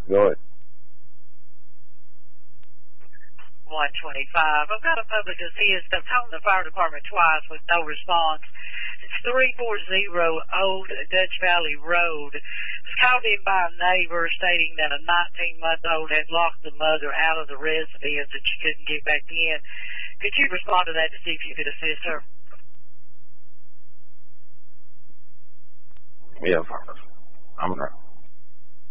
Go ahead. 125. I've got a public assist. I've called the fire department twice with no response. It's 340 Old Dutch Valley Road. It's called in by a neighbor stating that a 19-month-old had locked the mother out of the residence and she couldn't get back in. Could you respond to that to see if you could assist her? Yeah, I'm gonna